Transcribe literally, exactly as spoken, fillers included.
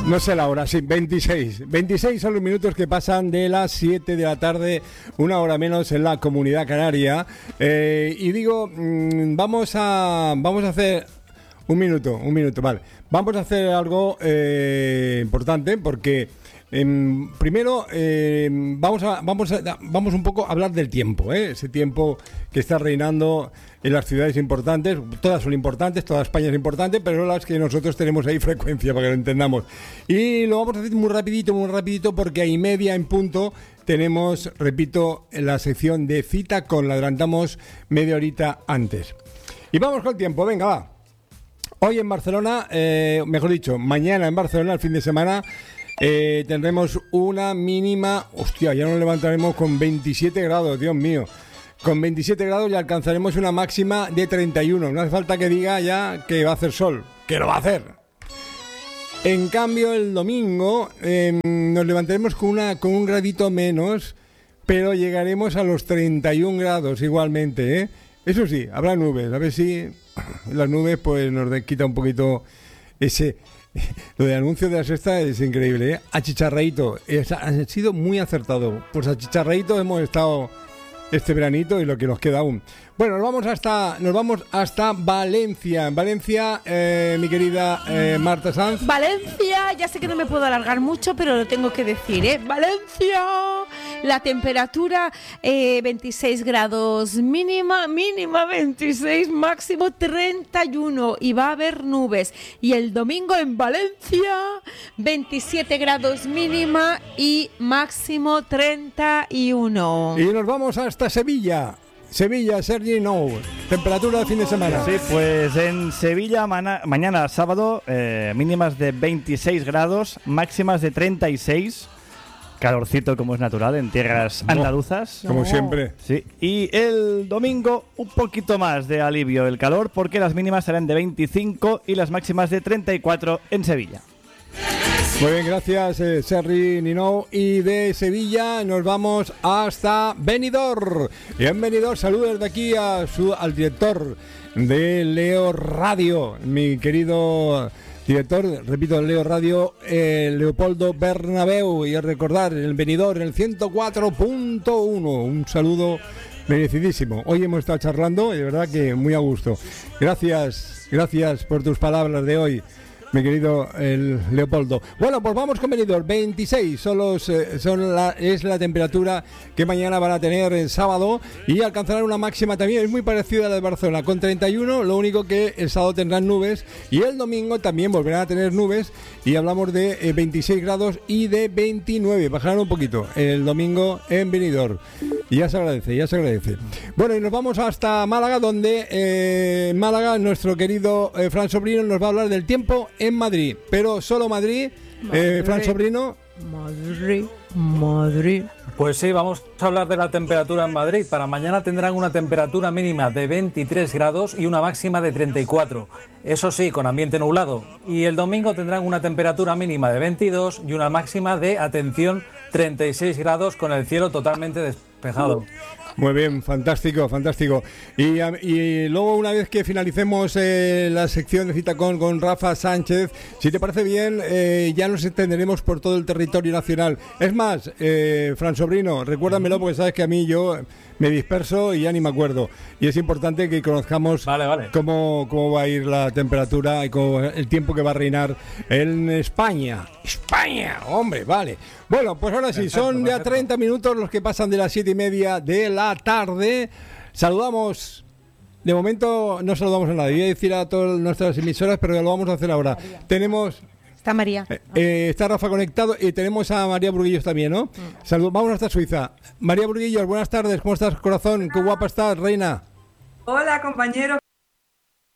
No sé la hora, sí, veintiséis. veintiséis son los minutos que pasan de las siete de la tarde, una hora menos en la Comunidad Canaria. Eh, y digo, mmm, vamos a vamos a hacer un minuto, un minuto, vale. Vamos a hacer algo eh, importante porque eh, primero eh, vamos a vamos a, vamos un poco a hablar del tiempo, ¿eh? Ese tiempo que está reinando en las ciudades importantes. Todas son importantes, toda España es importante, pero las que nosotros tenemos ahí frecuencia, para que lo entendamos. Y lo vamos a hacer muy rapidito, muy rapidito, porque a y media en punto tenemos, repito, la sección de cita con, la adelantamos media horita antes. Y vamos con el tiempo, venga, va. Hoy en Barcelona, eh, mejor dicho, mañana en Barcelona, el fin de semana, eh, tendremos una mínima, hostia, ya nos levantaremos con veintisiete grados, Dios mío. Con veintisiete grados ya alcanzaremos una máxima de treinta y uno. No hace falta que diga ya que va a hacer sol, que lo va a hacer. En cambio, el domingo eh, nos levantaremos con, una, con un gradito menos, pero llegaremos a los treinta y un grados igualmente, ¿eh? Eso sí, habrá nubes, a ver si las nubes pues nos quita un poquito ese... Lo de anuncio de la sexta es increíble, ¿eh? Achicharradito, es, ha sido muy acertado. Pues achicharradito hemos estado este veranito y lo que nos queda aún. Bueno, nos vamos hasta nos vamos hasta Valencia. En Valencia, eh, mi querida eh, Marta Sanz. Valencia, ya sé que no me puedo alargar mucho, pero lo tengo que decir, ¿eh? Valencia, la temperatura eh, veintiséis grados mínima, mínima veintiséis, máximo treinta y uno, y va a haber nubes. Y el domingo en Valencia, veintisiete grados mínima y máximo treinta y uno. Y nos vamos hasta Sevilla. Sevilla, Sergi, no. Temperatura de fin de semana. Sí, pues en Sevilla mana- mañana sábado, eh, mínimas de veintiséis grados, máximas de treinta y seis. Calorcito como es natural en tierras andaluzas. No, como siempre. Sí. Y el domingo un poquito más de alivio el calor, porque las mínimas serán de veinticinco y las máximas de treinta y cuatro en Sevilla. Muy bien, gracias, eh, Sergi Nino. Y de Sevilla nos vamos hasta Benidorm. Y en Benidorm saludos de aquí a su, al director de Leo Radio, mi querido director, repito, Leo Radio, eh, Leopoldo Bernabeu. Y a recordar, el Benidorm, en el ciento cuatro punto uno. Un saludo merecidísimo. Hoy hemos estado charlando y de verdad que muy a gusto. Gracias, gracias por tus palabras de hoy, mi querido el Leopoldo. Bueno, pues vamos con Benidorm. veintiséis son los, eh, son la, es la temperatura que mañana van a tener el sábado, y alcanzarán una máxima también, es muy parecida a la de Barcelona, con treinta y uno, lo único que el sábado tendrán nubes, y el domingo también volverán a tener nubes, y hablamos de eh, veintiséis grados y de veintinueve, bajarán un poquito el domingo en Benidorm. Y ya se agradece, ya se agradece. Bueno, y nos vamos hasta Málaga, donde eh, en Málaga nuestro querido eh, Fran Sobrino nos va a hablar del tiempo en Madrid, pero solo Madrid. Eh, Fran Sobrino. Madrid, Madrid. Pues sí, vamos a hablar de la temperatura en Madrid. Para mañana tendrán una temperatura mínima de veintitrés grados y una máxima de treinta y cuatro. Eso sí, con ambiente nublado. Y el domingo tendrán una temperatura mínima de veintidós y una máxima de, atención, treinta y seis grados, con el cielo totalmente despejado. Muy bien, fantástico, fantástico. Y, y luego, una vez que finalicemos eh, la sección de cita con, con Rafa Sánchez, si te parece bien, eh, ya nos extenderemos por todo el territorio nacional. Es más, eh, Fran Sobrino, recuérdamelo, porque sabes que a mí yo me disperso y ya ni me acuerdo. Y es importante que conozcamos vale, vale. Cómo, cómo va a ir la temperatura y cómo, el tiempo que va a reinar en España. España, hombre, vale. Bueno, pues ahora sí, perfecto, son ya perfecto. treinta minutos los que pasan de las siete y media de la tarde. Saludamos, de momento no saludamos a nadie, voy a decir a todas nuestras emisoras, pero ya lo vamos a hacer ahora. María. Tenemos... Está María. Eh, eh, está Rafa conectado y tenemos a María Burguillos también, ¿no? Mm. Salud, vamos hasta Suiza. María Burguillos, buenas tardes, ¿cómo estás, corazón? Qué guapa estás, reina. Hola, compañeros.